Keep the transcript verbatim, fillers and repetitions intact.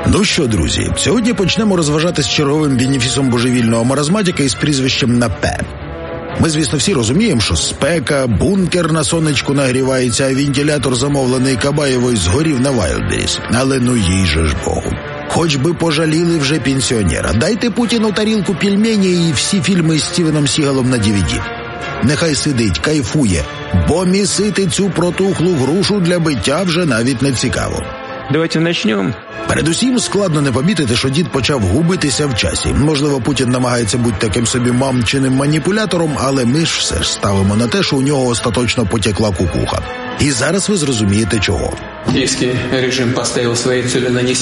Ну що, друзі, сьогодні почнемо розважатись черговим бенефісом божевільного маразматика із прізвищем на П. Ми, звісно, всі розуміємо, що спека, бункер на сонечку нагрівається, а вентилятор, замовлений Кабаєвою, згорів на Вайлдберріс. Але ну їй же ж Богу. Хоч би пожаліли вже пенсіонера. Дайте Путіну тарілку пельмені і всі фільми з Стівеном Сігалом на ді ві ді. Нехай сидить, кайфує, бо місити цю протухлу грушу для биття вже навіть не цікаво. Давайте начнем. Передусім, складно не помітити, що дід почав губитися в часі. Можливо, Путін намагається бути таким собі мамчиним маніпулятором, але ми ж все ж ставимо на те, що у нього остаточно потекла кукуха. І зараз ви зрозумієте чого. Киевский режим поставил своей целью нанести